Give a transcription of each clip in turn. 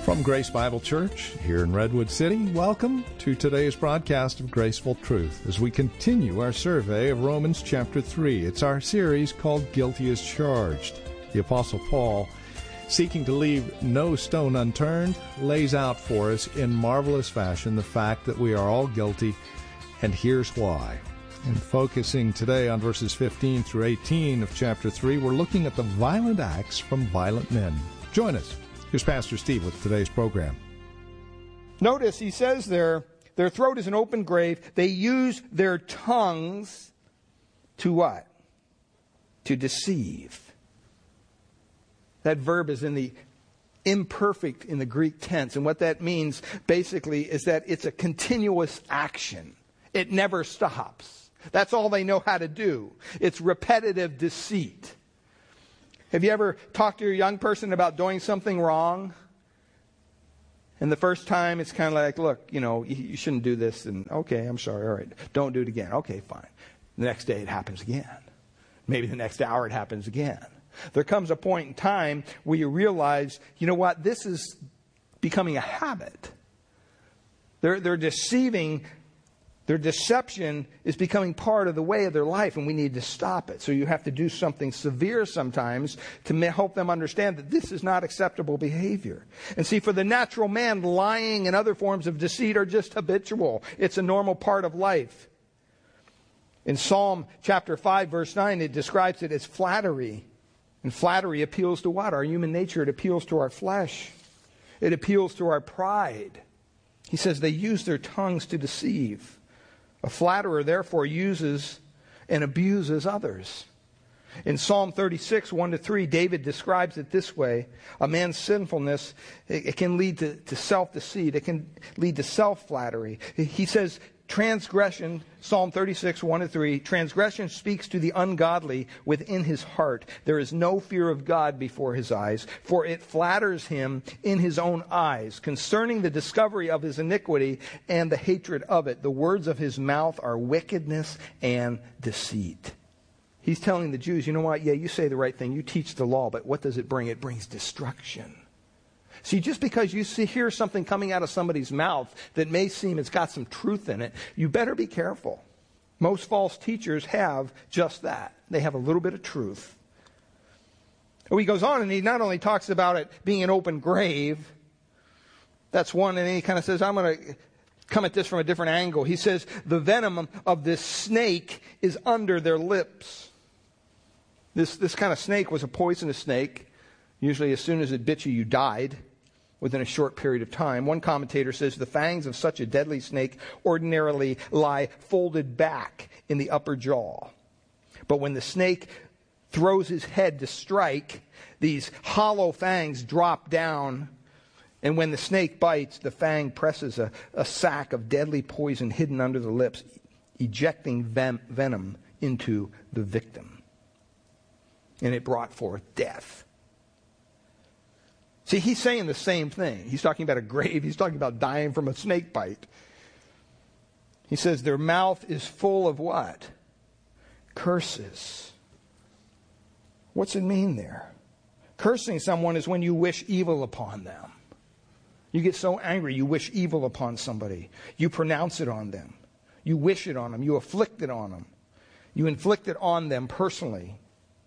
From Grace Bible Church here in Redwood City, welcome to today's broadcast of Graceful Truth as we continue our survey of Romans chapter 3. It's our series called Guilty as Charged. The Apostle Paul, seeking to leave no stone unturned, lays out for us in marvelous fashion the fact that we are all guilty, and here's why. And focusing today on verses 15 through 18 of chapter 3, we're looking at the violent acts from violent men. Join us. Here's Pastor Steve with today's program. Notice he says there, their throat is an open grave. They use their tongues to what? To deceive. That verb is in the imperfect in the Greek tense. And what that means basically is that it's a continuous action. It never stops. That's all they know how to do. It's repetitive deceit. Have you ever talked to your young person about doing something wrong? And the first time it's kind of like, look, you shouldn't do this. And okay, I'm sorry. All right. Don't do it again. Okay, fine. The next day it happens again. Maybe the next hour it happens again. There comes a point in time where you realize, you know what? This is becoming a habit. They're deceiving. Their deception is becoming part of the way of their life, and we need to stop it. So you have to do something severe sometimes to help them understand that this is not acceptable behavior. And see, for the natural man, lying and other forms of deceit are just habitual. It's a normal part of life. In Psalm chapter 5, verse 9, it describes it as flattery. And flattery appeals to what? Our human nature. It appeals to our flesh. It appeals to our pride. He says they use their tongues to deceive. A flatterer, therefore, uses and abuses others. In Psalm 36, 1-3, David describes it this way. A man's sinfulness, it can lead to self-deceit. It can lead to self-flattery. He says, transgression, Psalm 36, 1-3, transgression speaks to the ungodly within his heart. There is no fear of God before his eyes, for it flatters him in his own eyes. Concerning the discovery of his iniquity and the hatred of it, the words of his mouth are wickedness and deceit. He's telling the Jews, you know what? Yeah, you say the right thing. You teach the law, but what does it bring? It brings destruction. See, just because you hear something coming out of somebody's mouth that may seem it's got some truth in it, you better be careful. Most false teachers have just that. They have a little bit of truth. He goes on and he not only talks about it being an open grave, that's one, and then he kind of says, I'm going to come at this from a different angle. He says, the venom of this snake is under their lips. This kind of snake was a poisonous snake. Usually as soon as it bit you, you died within a short period of time. One commentator says the fangs of such a deadly snake ordinarily lie folded back in the upper jaw. But when the snake throws his head to strike, these hollow fangs drop down. And when the snake bites, the fang presses a sac of deadly poison hidden under the lips, ejecting venom into the victim. And it brought forth death. See, he's saying the same thing. He's talking about a grave. He's talking about dying from a snake bite. He says their mouth is full of what? Curses. What's it mean there? Cursing someone is when you wish evil upon them. You get so angry, you wish evil upon somebody. You pronounce it on them. You wish it on them. You afflict it on them. You inflict it on them personally.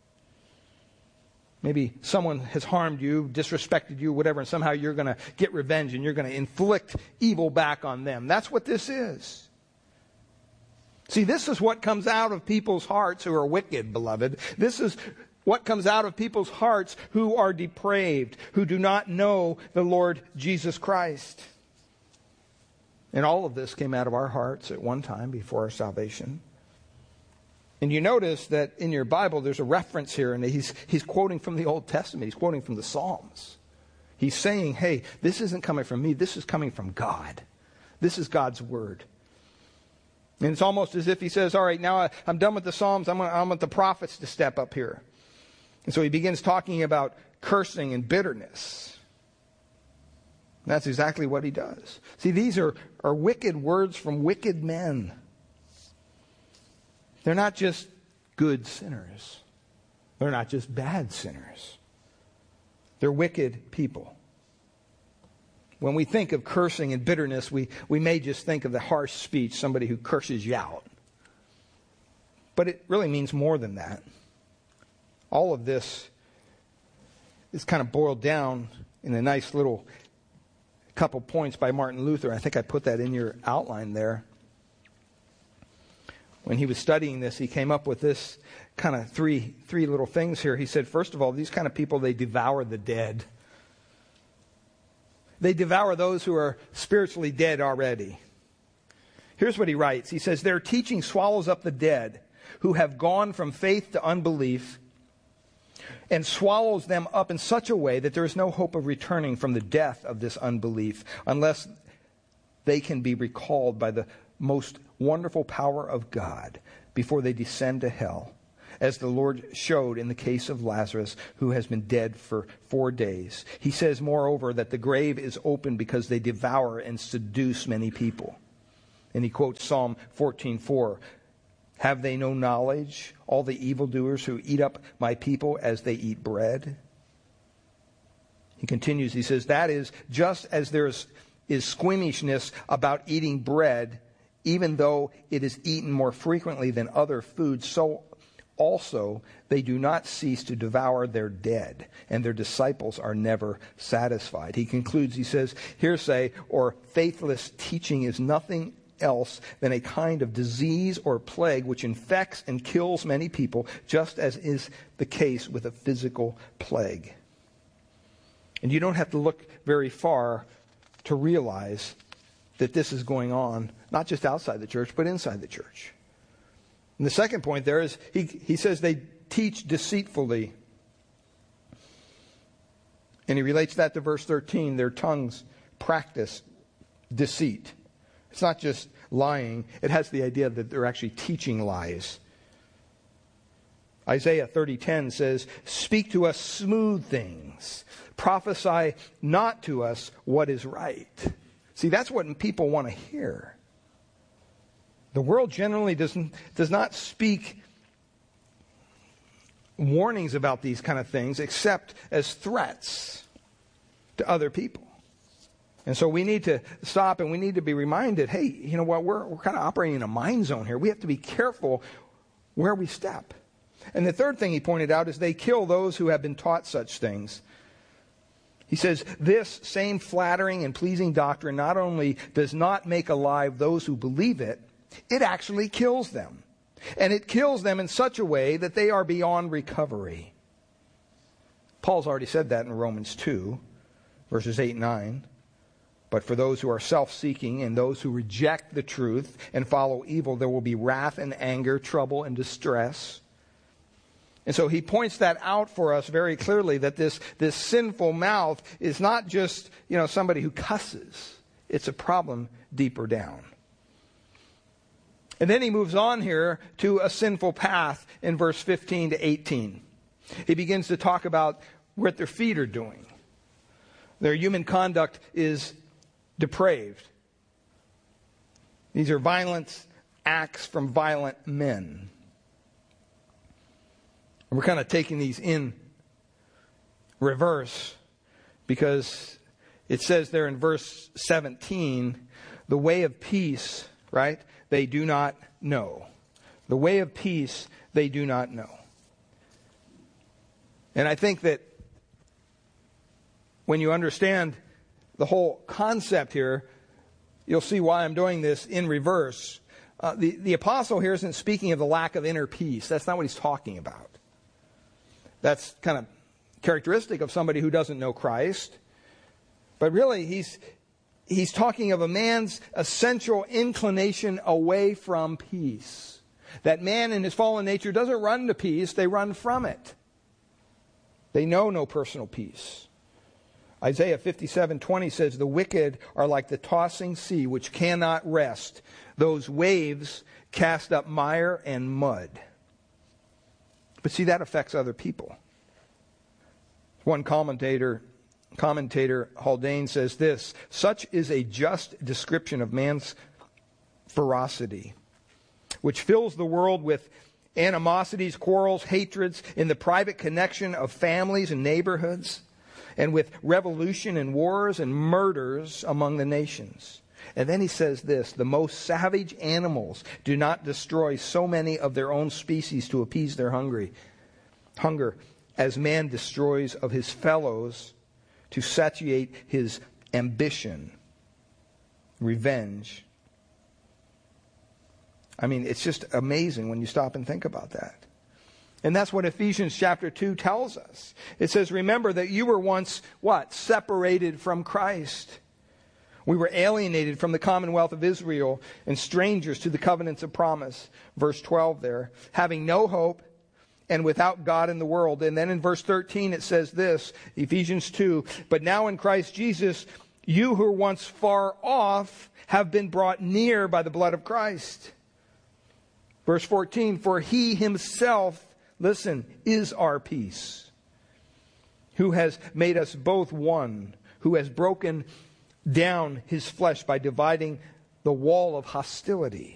Maybe someone has harmed you, disrespected you, whatever, and somehow you're going to get revenge and you're going to inflict evil back on them. That's what this is. See, this is what comes out of people's hearts who are wicked, beloved. This is what comes out of people's hearts who are depraved, who do not know the Lord Jesus Christ. And all of this came out of our hearts at one time before our salvation. And you notice that in your Bible there's a reference here, and he's quoting from the Old Testament. He's quoting from the Psalms. He's saying, hey, this isn't coming from me. This is coming from God. This is God's Word. And it's almost as if he says, all right, now I'm done with the Psalms. I want the prophets to step up here. And so he begins talking about cursing and bitterness. And that's exactly what he does. See, these are wicked words from wicked men. They're not just good sinners. They're not just bad sinners. They're wicked people. When we think of cursing and bitterness, we may just think of the harsh speech, somebody who curses you out. But it really means more than that. All of this is kind of boiled down in a nice little couple points by Martin Luther. I think I put that in your outline there. When he was studying this, he came up with this kind of three little things here. He said, first of all, these kind of people, they devour the dead. They devour those who are spiritually dead already. Here's what he writes. He says, their teaching swallows up the dead who have gone from faith to unbelief and swallows them up in such a way that there is no hope of returning from the death of this unbelief unless they can be recalled by the most wonderful power of God before they descend to hell, as the Lord showed in the case of Lazarus, who has been dead for 4 days. He says, moreover, that the grave is open because they devour and seduce many people. And he quotes Psalm 14:4. Have they no knowledge, all the evildoers who eat up my people as they eat bread? He continues, he says, that is, just as there is squeamishness about eating bread, even though it is eaten more frequently than other foods, so also they do not cease to devour their dead, and their disciples are never satisfied. He concludes, he says, hearsay or faithless teaching is nothing else than a kind of disease or plague which infects and kills many people, just as is the case with a physical plague. And you don't have to look very far to realize that this is going on, not just outside the church, but inside the church. And the second point there is, he says they teach deceitfully. And he relates that to verse 13. Their tongues practice deceit. It's not just lying. It has the idea that they're actually teaching lies. Isaiah 30:10 says, speak to us smooth things. Prophesy not to us what is right. See, that's what people want to hear. The world generally does not speak warnings about these kind of things except as threats to other people. And so we need to stop and we need to be reminded, hey, you know what, we're kind of operating in a mind zone here. We have to be careful where we step. And the third thing he pointed out is they kill those who have been taught such things. He says, this same flattering and pleasing doctrine not only does not make alive those who believe it, it actually kills them. And it kills them in such a way that they are beyond recovery. Paul's already said that in Romans 2, verses 8 and 9. But for those who are self-seeking and those who reject the truth and follow evil, there will be wrath and anger, trouble and distress. And so he points that out for us very clearly, that this sinful mouth is not just, somebody who cusses. It's a problem deeper down. And then he moves on here to a sinful path in verse 15 to 18. He begins to talk about what their feet are doing. Their human conduct is depraved. These are violent acts from violent men. And we're kind of taking these in reverse because it says there in verse 17, the way of peace, right, they do not know. The way of peace they do not know. And I think that when you understand the whole concept here, you'll see why I'm doing this in reverse. The apostle here isn't speaking of the lack of inner peace. That's not what he's talking about. That's kind of characteristic of somebody who doesn't know Christ. But really, he's talking of a man's essential inclination away from peace. That man in his fallen nature doesn't run to peace, they run from it. They know no personal peace. Isaiah 57:20 says, the wicked are like the tossing sea which cannot rest. Those waves cast up mire and mud. But see, that affects other people. One commentator, Haldane, says this, such is a just description of man's ferocity, which fills the world with animosities, quarrels, hatreds in the private connection of families and neighborhoods. and with revolution and wars and murders among the nations. And then he says this, the most savage animals do not destroy so many of their own species to appease their hunger as man destroys of his fellows to satiate his ambition, revenge. I mean, it's just amazing when you stop and think about that. And that's what Ephesians chapter 2 tells us. It says, remember that you were once, what? Separated from Christ. We were alienated from the commonwealth of Israel and strangers to the covenants of promise. Verse 12 there. Having no hope and without God in the world. And then in verse 13 it says this, Ephesians 2, but now in Christ Jesus, you who were once far off have been brought near by the blood of Christ. Verse 14, for he himself, listen, is our peace, who has made us both one, who has broken down his flesh by dividing the wall of hostility